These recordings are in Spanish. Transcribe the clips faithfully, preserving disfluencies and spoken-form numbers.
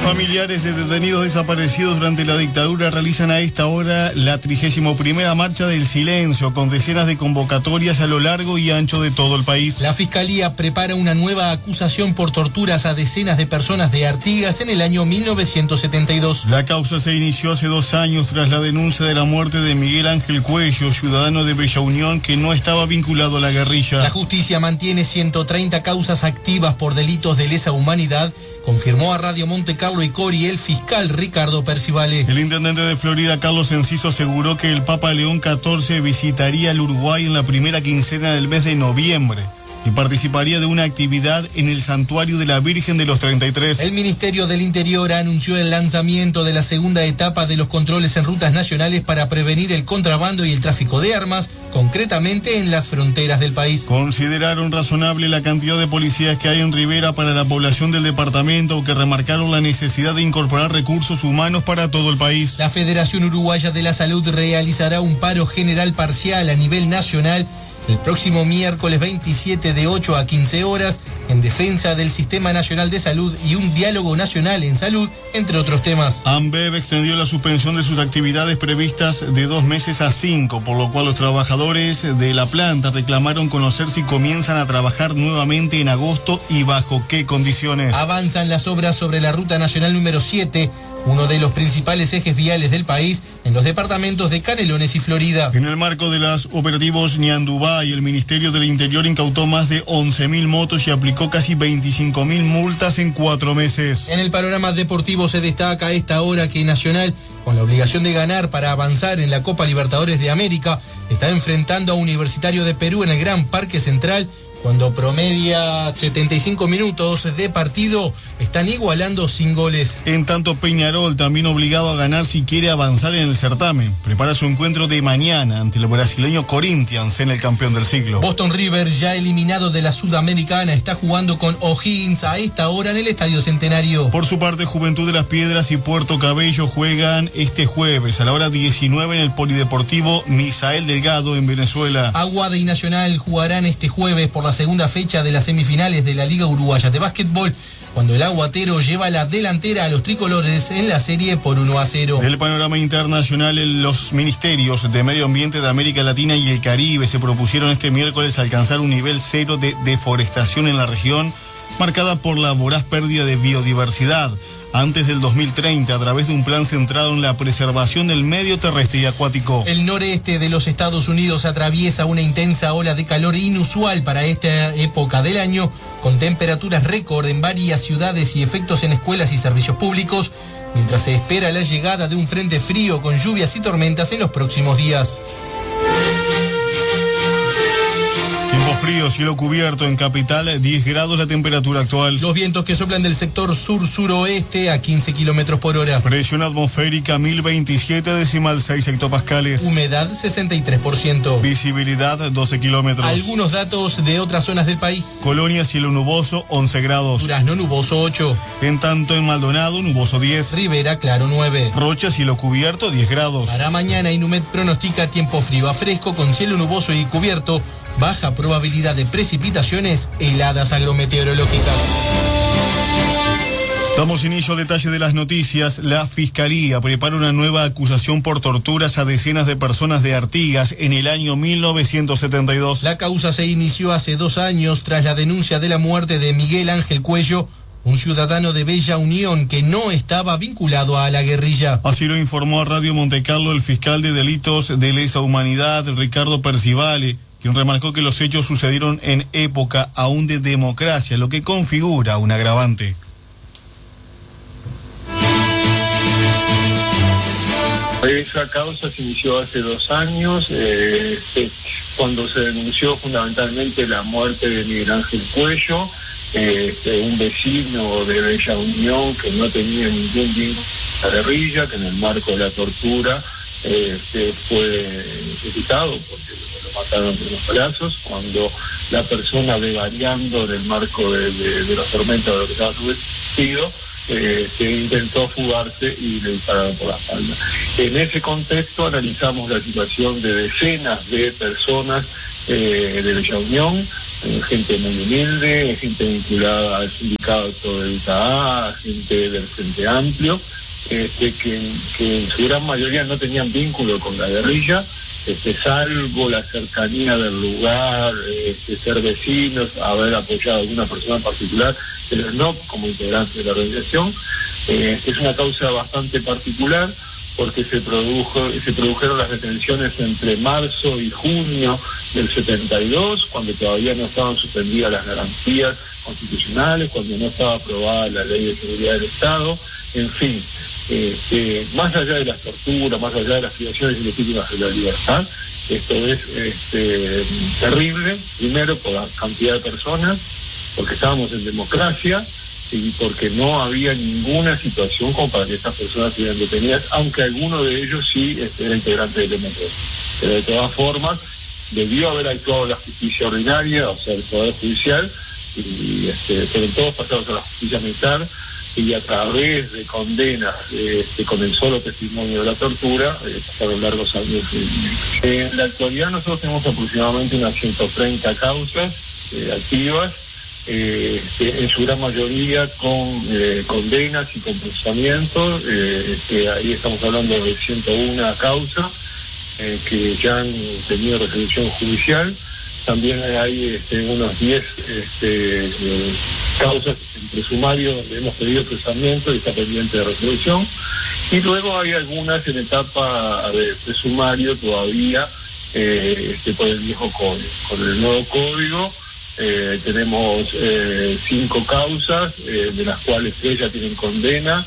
Familiares de detenidos desaparecidos durante la dictadura realizan a esta hora la trigésima primera marcha del silencio, con decenas de convocatorias a lo largo y ancho de todo el país. La Fiscalía prepara una nueva acusación por torturas a decenas de personas de Artigas en el año mil novecientos setenta y dos. La causa se inició hace dos años tras la denuncia de la muerte de Miguel Ángel Cuello, ciudadano de Bella Unión que no estaba vinculado a la guerrilla. La justicia mantiene ciento treinta causas activas por delitos de lesa humanidad, confirmó a Radio Monte Carlo y Cori el fiscal Ricardo Percivale. El intendente de Florida, Carlos Enciso, aseguró que el Papa León catorce visitaría el Uruguay en la primera quincena del mes de noviembre y participaría de una actividad en el Santuario de la Virgen de los treinta y tres. El Ministerio del Interior anunció el lanzamiento de la segunda etapa de los controles en rutas nacionales para prevenir el contrabando y el tráfico de armas, concretamente en las fronteras del país. Consideraron razonable la cantidad de policías que hay en Rivera para la población del departamento, que remarcaron la necesidad de incorporar recursos humanos para todo el país. La Federación Uruguaya de la Salud realizará un paro general parcial a nivel nacional el próximo miércoles veintisiete de ocho a quince horas en defensa del Sistema Nacional de Salud y un diálogo nacional en salud, entre otros temas. AMBEV extendió la suspensión de sus actividades previstas de dos meses a cinco, por lo cual los trabajadores de la planta reclamaron conocer si comienzan a trabajar nuevamente en agosto y bajo qué condiciones. Avanzan las obras sobre la Ruta Nacional número siete, uno de los principales ejes viales del país, en los departamentos de Canelones y Florida. En el marco de los operativos Ñandubay, el Ministerio del Interior incautó más de once mil motos y aplicó casi veinticinco mil multas en cuatro meses. En el panorama deportivo se destaca a esta hora que Nacional, con la obligación de ganar para avanzar en la Copa Libertadores de América, está enfrentando a Universitario de Perú en el Gran Parque Central, cuando promedia setenta y cinco minutos de partido, están igualando sin goles. En tanto, Peñarol, también obligado a ganar si quiere avanzar en el certamen, prepara su encuentro de mañana ante el brasileño Corinthians en el campeón del siglo. Boston River, ya eliminado de la Sudamericana, está jugando con O'Higgins a esta hora en el Estadio Centenario. Por su parte, Juventud de las Piedras y Puerto Cabello juegan este jueves a la hora diecinueve en el Polideportivo Misael Delgado en Venezuela. Aguada y Nacional jugarán este jueves por la segunda fecha de las semifinales de la Liga Uruguaya de Básquetbol, cuando el Aguatero lleva la delantera a los tricolores en la serie por uno a cero. En el panorama internacional, los ministerios de Medio Ambiente de América Latina y el Caribe se propusieron este miércoles alcanzar un nivel cero de deforestación en la región, marcada por la voraz pérdida de biodiversidad antes del dos mil treinta, a través de un plan centrado en la preservación del medio terrestre y acuático. El noreste de los Estados Unidos atraviesa una intensa ola de calor inusual para esta época del año, con temperaturas récord en varias ciudades y efectos en escuelas y servicios públicos, mientras se espera la llegada de un frente frío con lluvias y tormentas en los próximos días. Tiempo frío, cielo cubierto en capital, diez grados la temperatura actual. Los vientos que soplan del sector sur-suroeste a quince kilómetros por hora. Presión atmosférica mil veintisiete decimal seis hectopascales. Humedad sesenta y tres por ciento. Visibilidad doce kilómetros. Algunos datos de otras zonas del país. Colonia, cielo nuboso, once grados. Durazno, nuboso, ocho. En tanto, en Maldonado, nuboso, diez. Rivera, claro, nueve. Rocha, cielo cubierto, diez grados. Para mañana, Inumet pronostica tiempo frío a fresco con cielo nuboso y cubierto, baja probabilidad de precipitaciones, heladas agrometeorológicas. Damos inicio al detalle de las noticias. La Fiscalía prepara una nueva acusación por torturas a decenas de personas de Artigas en el año mil novecientos setenta y dos. La causa se inició hace dos años tras la denuncia de la muerte de Miguel Ángel Cuello, un ciudadano de Bella Unión que no estaba vinculado a la guerrilla. Así lo informó a Radio Monte Carlo el fiscal de delitos de lesa humanidad, Ricardo Percivale, quien remarcó que los hechos sucedieron en época aún de democracia, lo que configura un agravante. Esa causa se inició hace dos años, eh, eh, cuando se denunció fundamentalmente la muerte de Miguel Ángel Cuello, eh, eh, un vecino de Bella Unión que no tenía ningún vínculo a la guerrilla, que en el marco de la tortura eh, eh, fue ejecutado porque lo mataron de los brazos, cuando la persona devariando en el marco de, de, de los tormentos de lo que estaba su vestido, eh, que intentó fugarse y le dispararon por la espalda. En ese contexto analizamos la situación de decenas de personas eh, de Bella Unión, eh, gente muy humilde, gente vinculada al sindicato del U T A, gente del Frente Amplio, este, que, que en su gran mayoría no tenían vínculo con la guerrilla, este, salvo la cercanía del lugar, este, ser vecinos, haber apoyado a alguna persona en particular, pero no como integrante de la organización. Eh, es una causa bastante particular porque se produjo se produjeron las detenciones entre marzo y junio del setenta y dos, cuando todavía no estaban suspendidas las garantías constitucionales, cuando no estaba aprobada la Ley de Seguridad del Estado, en fin, eh, eh, más allá de las torturas, más allá de las privaciones ilegítimas de la libertad, esto es este, terrible, primero por la cantidad de personas, porque estábamos en democracia, y porque no había ninguna situación como para que estas personas estuvieran detenidas, aunque alguno de ellos sí este, era integrante del M P. Pero de todas formas, debió haber actuado la justicia ordinaria, o sea, el Poder Judicial, y este, fueron todos pasados a la justicia militar, y a través de condenas este, con el solo testimonio de la tortura, eh, pasaron largos años. Eh, en la actualidad nosotros tenemos aproximadamente unas ciento treinta causas eh, activas, Eh, eh, en su gran mayoría con eh, condenas y con procesamientos, eh, este, ahí estamos hablando de ciento una causas eh, que ya han tenido resolución judicial. También hay este, unos diez este, eh, causas entre sumario donde hemos pedido procesamiento y está pendiente de resolución, y luego hay algunas en etapa de, de sumario todavía eh, este, por el viejo código. Con el nuevo código Eh, tenemos eh, cinco causas, eh, de las cuales tres ya tienen condena.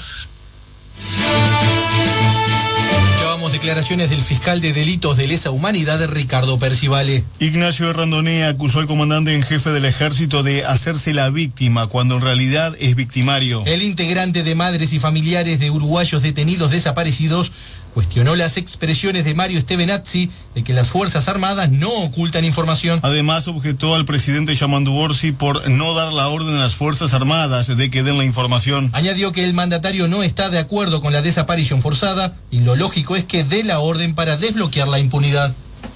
Escuchábamos declaraciones del fiscal de delitos de lesa humanidad, Ricardo Percivale. Ignacio Randonea acusó al comandante en jefe del ejército de hacerse la víctima, cuando en realidad es victimario. El integrante de madres y familiares de uruguayos detenidos desaparecidos cuestionó las expresiones de Mario Stevenazzi de que las Fuerzas Armadas no ocultan información. Además, objetó al presidente Yamandu Orsi por no dar la orden a las Fuerzas Armadas de que den la información. Añadió que el mandatario no está de acuerdo con la desaparición forzada y lo lógico es que dé la orden para desbloquear la impunidad.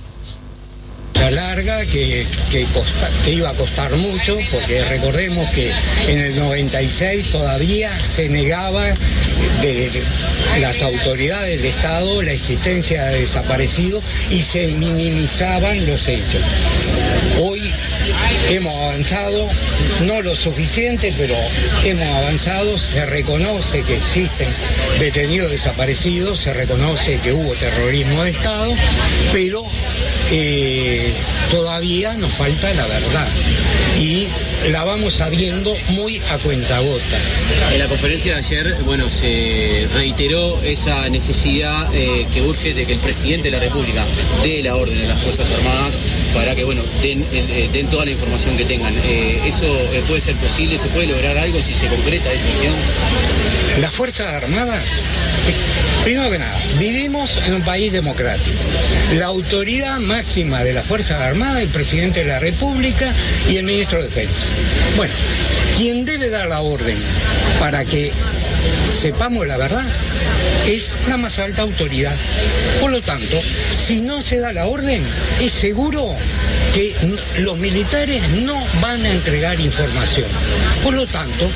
Larga que, que, costa, que iba a costar mucho, porque recordemos que en el noventa y seis todavía se negaba de, de las autoridades del Estado la existencia de desaparecidos y se minimizaban los hechos. Hoy hemos avanzado, no lo suficiente, pero hemos avanzado, se reconoce que existen detenidos desaparecidos, se reconoce que hubo terrorismo de Estado, pero eh, todavía nos falta la verdad y la vamos sabiendo muy a cuentagotas. En la conferencia de ayer, bueno, se reiteró esa necesidad eh, que urge de que el presidente de la República dé la orden a las Fuerzas Armadas para que, bueno, den, eh, den toda la información que tengan. Eh, ¿Eso eh, puede ser posible? ¿Se puede lograr algo si se concreta esa acción? Las Fuerzas Armadas, primero que nada, vivimos en un país democrático. La autoridad máxima de las Fuerzas Armadas es el presidente de la República y el ministro de Defensa. Bueno, quien debe dar la orden para que sepamos la verdad es la más alta autoridad. Por lo tanto, si no se da la orden, es seguro que los militares no van a entregar información. Por lo tanto,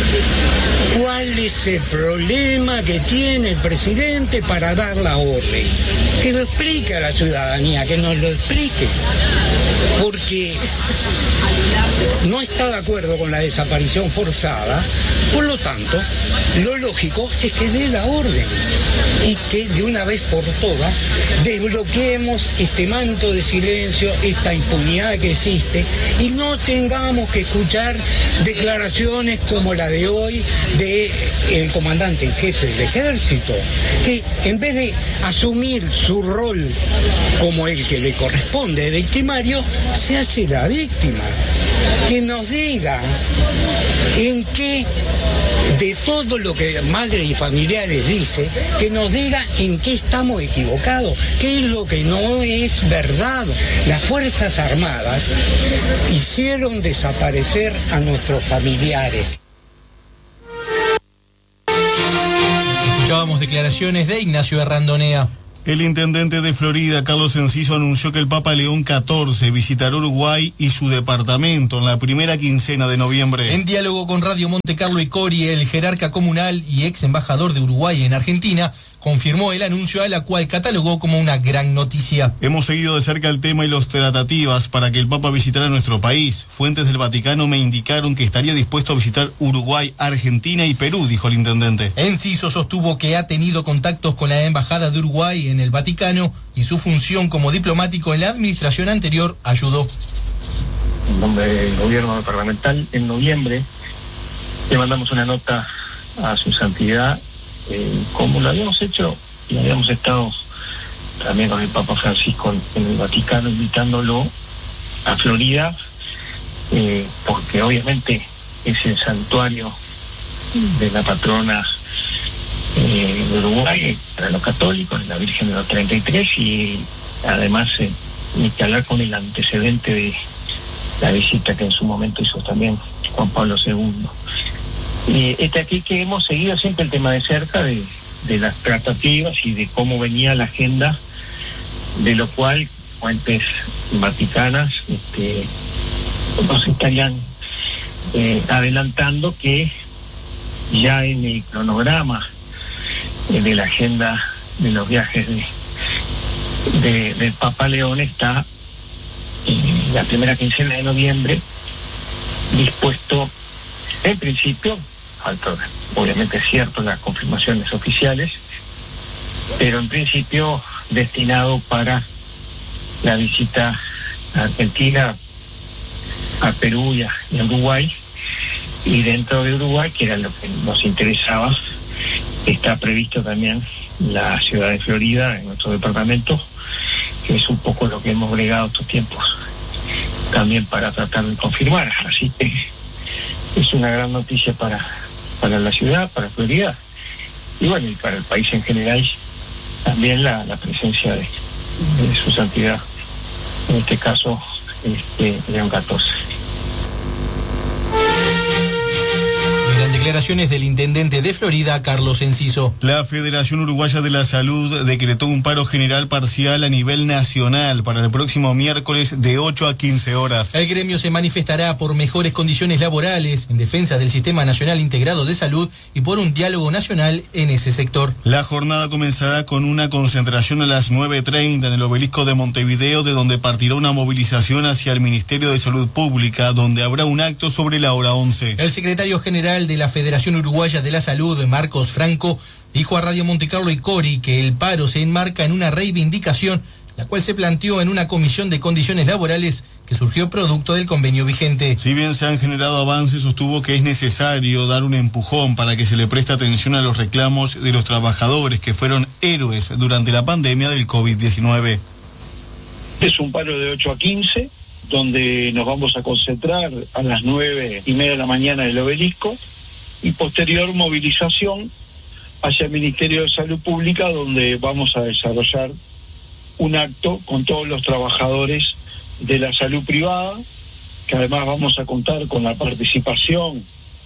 ¿cuál es el problema que tiene el presidente para dar la orden? Que lo explique a la ciudadanía, que nos lo explique. Porque no está de acuerdo con la desaparición forzada, por lo tanto, lo lógico es que dé la orden y que de una vez por todas desbloqueemos este manto de silencio, esta impunidad que existe y no tengamos que escuchar declaraciones como la de hoy del comandante en jefe del ejército, que en vez de asumir su rol como el que le corresponde de victimario, se hace la víctima. Que nos diga en qué, de todo lo que madres y familiares dicen, que nos diga en qué estamos equivocados, qué es lo que no es verdad. Las Fuerzas Armadas hicieron desaparecer a nuestros familiares. Escuchábamos declaraciones de Ignacio Arrandonea. El intendente de Florida, Carlos Enciso, anunció que el Papa León catorce visitará Uruguay y su departamento en la primera quincena de noviembre. En diálogo con Radio Monte Carlo y Cori, el jerarca comunal y ex embajador de Uruguay en Argentina confirmó el anuncio, a la cual catalogó como una gran noticia. Hemos seguido de cerca el tema y las tratativas para que el Papa visitara nuestro país. Fuentes del Vaticano me indicaron que estaría dispuesto a visitar Uruguay, Argentina y Perú, dijo el intendente. Enciso sostuvo que ha tenido contactos con la Embajada de Uruguay en el Vaticano y su función como diplomático en la administración anterior ayudó. En nombre del gobierno departamental, en noviembre le mandamos una nota a su santidad, eh, como lo habíamos hecho y habíamos estado también con el Papa Francisco en el Vaticano, invitándolo a Florida, eh, porque obviamente es el santuario de la patrona eh, de Uruguay para los católicos, la Virgen de los treinta y tres, y además eh, ni que hablar con el antecedente de la visita que en su momento hizo también Juan Pablo segundo. Eh, este aquí que hemos seguido siempre el tema de cerca de, de las tratativas y de cómo venía la agenda, de lo cual fuentes vaticanas este, nos estarían eh, adelantando que ya en el cronograma eh, de la agenda de los viajes de, de, del Papa León está en la primera quincena de noviembre dispuesto, en principio, falta obviamente es cierto las confirmaciones oficiales, pero en principio destinado para la visita a Argentina, a Perú y a, y a Uruguay, y dentro de Uruguay, que era lo que nos interesaba, está previsto también la ciudad de Florida, en nuestro departamento, que es un poco lo que hemos bregado estos tiempos también para tratar de confirmar. Así que es una gran noticia para, para la ciudad, para Florida, y bueno, y para el país en general, también la, la presencia de, de su santidad, en este caso este, León catorce. Las declaraciones del intendente de Florida, Carlos Enciso. La Federación Uruguaya de la Salud decretó un paro general parcial a nivel nacional para el próximo miércoles de ocho a quince horas. El gremio se manifestará por mejores condiciones laborales, en defensa del Sistema Nacional Integrado de Salud y por un diálogo nacional en ese sector. La jornada comenzará con una concentración a las nueve treinta en el Obelisco de Montevideo, de donde partirá una movilización hacia el Ministerio de Salud Pública, donde habrá un acto sobre la hora once. El secretario general de la Federación Uruguaya de la Salud, Marcos Franco, dijo a Radio Monte Carlo y Cori que el paro se enmarca en una reivindicación, la cual se planteó en una comisión de condiciones laborales que surgió producto del convenio vigente. Si bien se han generado avances, sostuvo que es necesario dar un empujón para que se le preste atención a los reclamos de los trabajadores que fueron héroes durante la pandemia del COVID diecinueve. Es un paro de ocho a quince, donde nos vamos a concentrar a las nueve y media de la mañana en el Obelisco, y posterior movilización hacia el Ministerio de Salud Pública, donde vamos a desarrollar un acto con todos los trabajadores de la salud privada, que además vamos a contar con la participación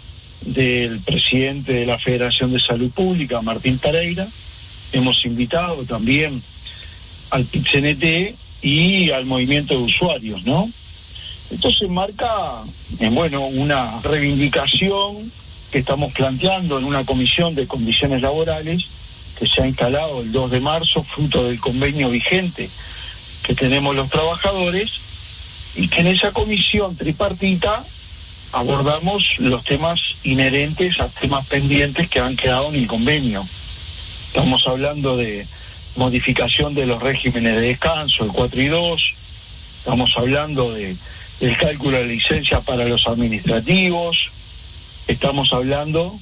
del presidente de la Federación de Salud Pública, Martín Pereira. Hemos invitado también al P I C N T y al movimiento de usuarios, ¿no? Entonces marca, eh, bueno, una reivindicación que estamos planteando en una comisión de condiciones laborales que se ha instalado el dos de marzo, fruto del convenio vigente que tenemos los trabajadores, y que en esa comisión tripartita abordamos los temas inherentes a temas pendientes que han quedado en el convenio. Estamos hablando de modificación de los regímenes de descanso, el cuatro y dos, estamos hablando de del cálculo de licencia para los administrativos, estamos hablando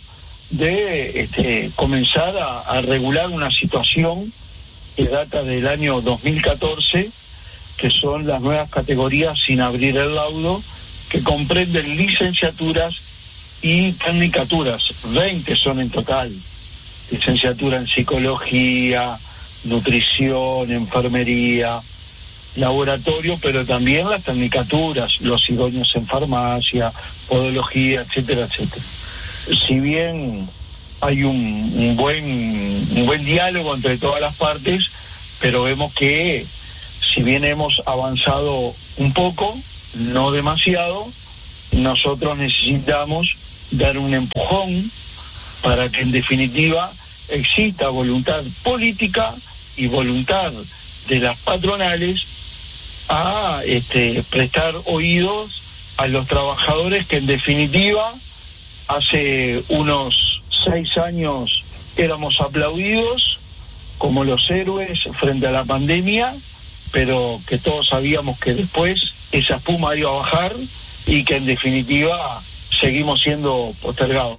de este, comenzar a, a regular una situación que data del año dos mil catorce, que son las nuevas categorías sin abrir el laudo, que comprenden licenciaturas y tecnicaturas. veinte son en total: licenciatura en psicología, nutrición, enfermería, laboratorio, pero también las tecnicaturas, los idóneos en farmacia, podología, etcétera, etcétera. Si bien hay un, un buen un buen diálogo entre todas las partes, pero vemos que si bien hemos avanzado un poco, no demasiado, nosotros necesitamos dar un empujón para que en definitiva exista voluntad política y voluntad de las patronales a este, prestar oídos a los trabajadores que en definitiva hace unos seis años éramos aplaudidos como los héroes frente a la pandemia, pero que todos sabíamos que después esa espuma iba a bajar y que en definitiva seguimos siendo postergados.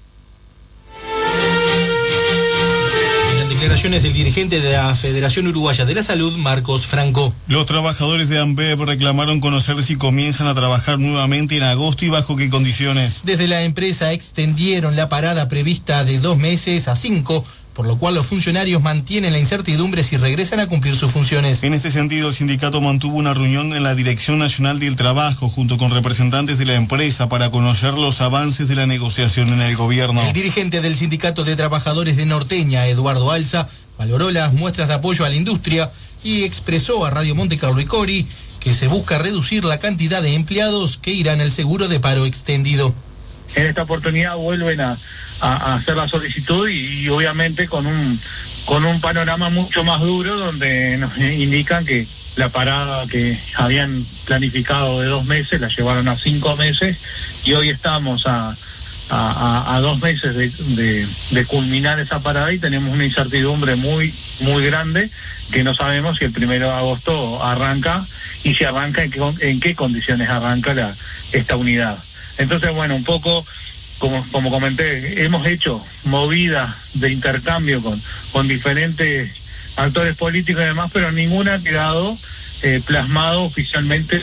Declaraciones del dirigente de la Federación Uruguaya de la Salud, Marcos Franco. Los trabajadores de ANBEP reclamaron conocer si comienzan a trabajar nuevamente en agosto y bajo qué condiciones. Desde la empresa extendieron la parada prevista de dos meses a cinco, por lo cual los funcionarios mantienen la incertidumbre si regresan a cumplir sus funciones. En este sentido, el sindicato mantuvo una reunión en la Dirección Nacional del Trabajo junto con representantes de la empresa para conocer los avances de la negociación en el gobierno. El dirigente del Sindicato de Trabajadores de Norteña, Eduardo Alza, valoró las muestras de apoyo a la industria y expresó a Radio Monte Carlo y Cori que se busca reducir la cantidad de empleados que irán al seguro de paro extendido. En esta oportunidad vuelven a, a, a hacer la solicitud y, y obviamente con un con un panorama mucho más duro, donde nos indican que la parada que habían planificado de dos meses la llevaron a cinco meses y hoy estamos a, a, a, a dos meses de, de, de culminar esa parada y tenemos una incertidumbre muy muy grande que no sabemos si el primero de agosto arranca y si arranca en qué, en qué condiciones arranca la, esta unidad. Entonces, bueno, un poco, como, como comenté, hemos hecho movidas de intercambio con, con diferentes actores políticos y demás, pero ninguna ha quedado eh, plasmado oficialmente.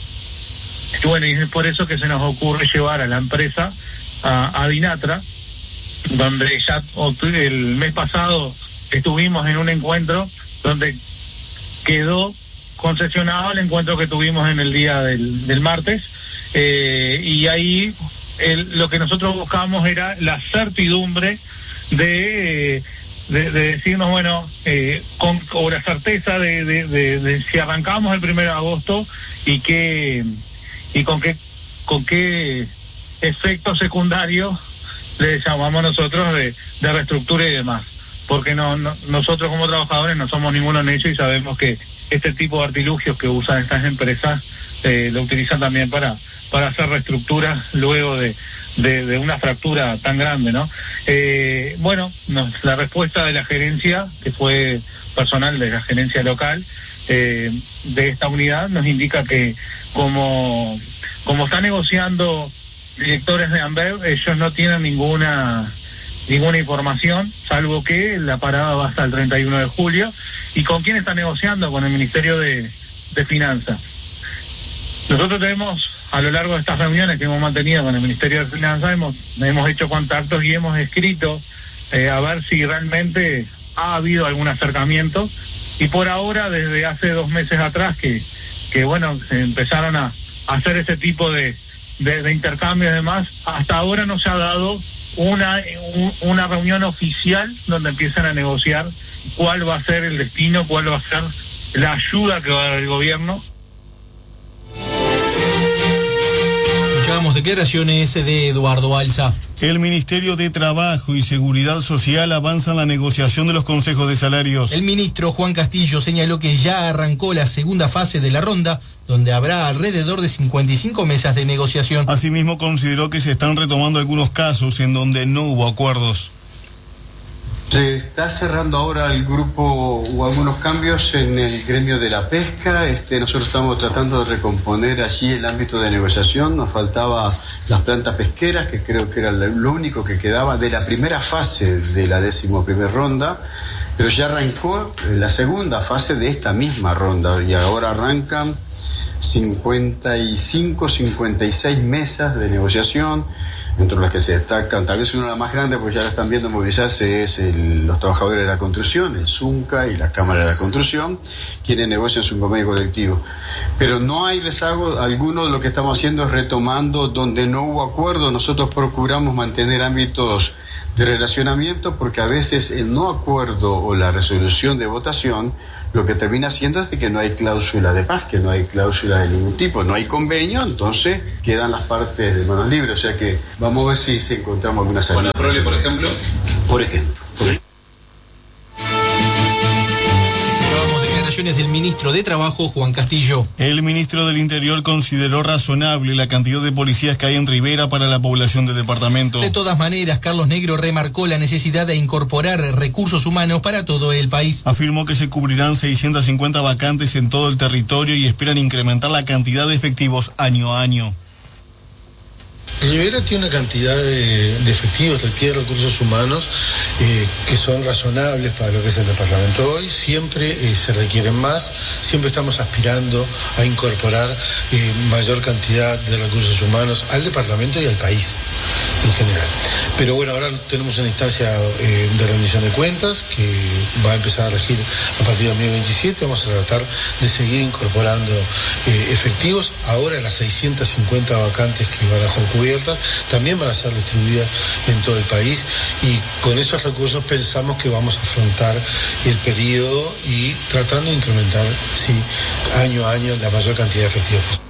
Y bueno, y es por eso que se nos ocurre llevar a la empresa a, a Dinatra, donde ya el mes pasado estuvimos en un encuentro donde quedó concesionado el encuentro que tuvimos en el día del, del martes. Eh, y ahí el, lo que nosotros buscábamos era la certidumbre de, de, de decirnos, bueno, eh, con, con la certeza de, de, de, de si arrancamos el primero de agosto y que y con qué con qué efectos secundarios le llamamos nosotros de, de reestructura y demás, porque no, no nosotros como trabajadores no somos ninguno necio y sabemos que este tipo de artilugios que usan estas empresas eh, lo utilizan también para para hacer reestructuras luego de, de, de una fractura tan grande, ¿no? Eh, bueno, nos, la respuesta de la gerencia, que fue personal de la gerencia local eh, de esta unidad, nos indica que como, como está negociando directores de ANBEP, ellos no tienen ninguna ninguna información, salvo que la parada va hasta el treinta y uno de julio. ¿Y con quién está negociando? Con el Ministerio de, de Finanzas. Nosotros tenemos, a lo largo de estas reuniones que hemos mantenido con el Ministerio de Finanzas, hemos, hemos hecho contactos y hemos escrito eh, a ver si realmente ha habido algún acercamiento. Y por ahora, desde hace dos meses atrás, que, que bueno, se empezaron a, a hacer ese tipo de, de, de intercambio y demás, hasta ahora no se ha dado una, un, una reunión oficial donde empiezan a negociar cuál va a ser el destino, cuál va a ser la ayuda que va a dar el gobierno. Escuchábamos declaraciones de Eduardo Alza. El Ministerio de Trabajo y Seguridad Social avanza en la negociación de los consejos de salarios. El ministro Juan Castillo señaló que ya arrancó la segunda fase de la ronda, donde habrá alrededor de cincuenta y cinco mesas de negociación. Asimismo, consideró que se están retomando algunos casos en donde no hubo acuerdos. Se está cerrando ahora el grupo o algunos cambios en el gremio de la pesca. Este, nosotros estamos tratando de recomponer allí el ámbito de negociación. Nos faltaba las plantas pesqueras, que creo que era lo único que quedaba de la primera fase de la décimo primera ronda. Pero ya arrancó la segunda fase de esta misma ronda y ahora arrancan cincuenta y cinco, cincuenta y seis mesas de negociación, entre las que se destacan, tal vez una de las más grandes, porque ya la están viendo movilizarse, es el, los trabajadores de la construcción, el ZUNCA y la Cámara de la Construcción, quienes negocian su convenio colectivo. Pero no hay rezago alguno. De lo que estamos haciendo es retomando donde no hubo acuerdo. Nosotros procuramos mantener ámbitos de relacionamiento, porque a veces el no acuerdo o la resolución de votación lo que termina haciendo es de que no hay cláusula de paz, que no hay cláusula de ningún tipo, no hay convenio, entonces quedan las partes de manos libres. O sea que vamos a ver si, si encontramos alguna salida. Con la prole, por ejemplo. Por ejemplo. Por ejemplo. Del ministro de Trabajo, Juan Castillo. El ministro del Interior consideró razonable la cantidad de policías que hay en Rivera para la población del departamento. De todas maneras, Carlos Negro remarcó la necesidad de incorporar recursos humanos para todo el país. Afirmó que se cubrirán seiscientas cincuenta vacantes en todo el territorio y esperan incrementar la cantidad de efectivos año a año. Rivera tiene una cantidad de, de efectivos, de recursos humanos eh, que son razonables para lo que es el departamento hoy. Siempre eh, se requieren más, siempre estamos aspirando a incorporar eh, mayor cantidad de recursos humanos al departamento y al país en general. Pero bueno, ahora tenemos una instancia eh, de rendición de cuentas que va a empezar a regir a partir del dos mil veintisiete. Vamos a tratar de seguir incorporando eh, efectivos. Ahora las seiscientas cincuenta vacantes que van a ser cubiertas también van a ser distribuidas en todo el país, y con esos recursos pensamos que vamos a afrontar el periodo y tratando de incrementar, sí, año a año la mayor cantidad de efectivos posible.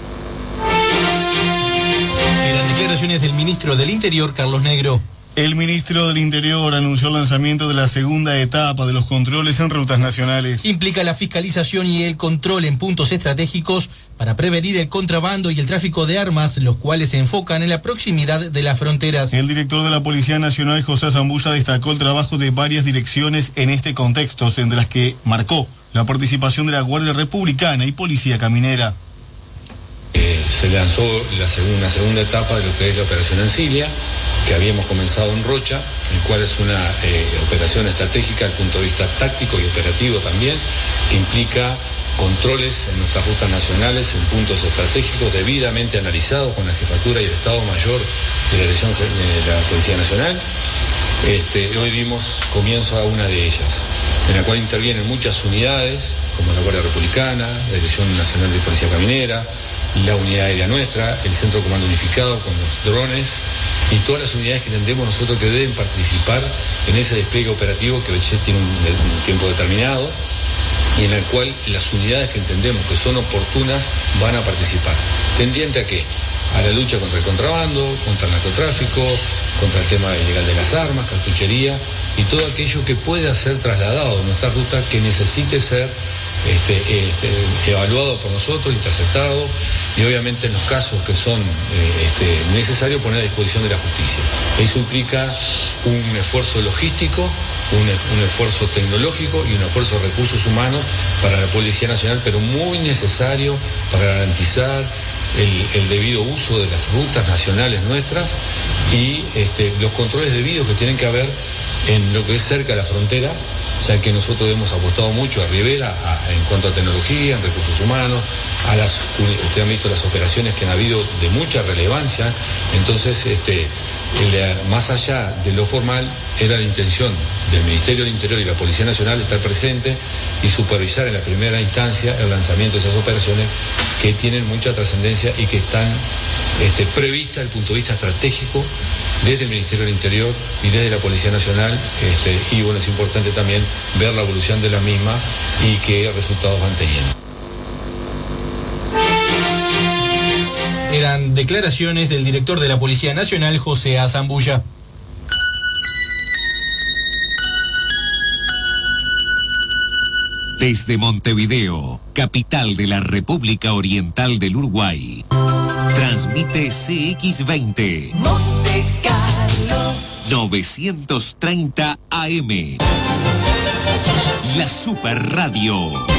Eran declaraciones del ministro del Interior, Carlos Negro. El ministro del Interior anunció el lanzamiento de la segunda etapa de los controles en rutas nacionales. Implica la fiscalización y el control en puntos estratégicos para prevenir el contrabando y el tráfico de armas, los cuales se enfocan en la proximidad de las fronteras. El director de la Policía Nacional, José Zambulla, destacó el trabajo de varias direcciones en este contexto, entre las que marcó la participación de la Guardia Republicana y Policía Caminera. Eh, se lanzó la segunda, una segunda etapa de lo que es la operación Ancilia, que habíamos comenzado en Rocha, el cual es una eh, operación estratégica desde el punto de vista táctico y operativo también, que implica controles en nuestras rutas nacionales en puntos estratégicos debidamente analizados con la jefatura y el Estado Mayor de la Dirección de la Policía Nacional. Este, hoy dimos comienzo a una de ellas, en la cual intervienen muchas unidades, como la Guardia Republicana, la Dirección Nacional de Policía Caminera, la unidad aérea nuestra, el Centro de Comando Unificado con los drones y todas las unidades que entendemos nosotros que deben participar en ese despliegue operativo que ya tiene un, un tiempo determinado y en el cual las unidades que entendemos que son oportunas van a participar. ¿Tendiente a qué? A la lucha contra el contrabando, contra el narcotráfico, contra el tema ilegal de las armas, cartuchería y todo aquello que pueda ser trasladado de nuestra ruta que necesite ser Este, este, evaluado por nosotros, interceptado y obviamente en los casos que son eh, este, necesarios poner a disposición de la justicia. Eso implica un esfuerzo logístico, un, un esfuerzo tecnológico y un esfuerzo de recursos humanos para la Policía Nacional, pero muy necesario para garantizar el, el debido uso de las rutas nacionales nuestras y este, los controles debidos que tienen que haber en lo que es cerca de la frontera, ya que nosotros hemos apostado mucho a Rivera a, en cuanto a tecnología, en recursos humanos, a las, ustedes han visto las operaciones que han habido de mucha relevancia, entonces este, el, más allá de lo formal, era la intención del Ministerio del Interior y la Policía Nacional estar presente y supervisar en la primera instancia el lanzamiento de esas operaciones que tienen mucha trascendencia y que están este, previstas desde el punto de vista estratégico desde el Ministerio del Interior y desde la Policía Nacional, este, y bueno, es importante también ver la evolución de la misma y qué resultados van teniendo. Eran declaraciones del director de la Policía Nacional, José Zambulla. Desde Montevideo, capital de la República Oriental del Uruguay, transmite C X veinte. Monte Carlo. novecientos treinta A M. La Super Radio.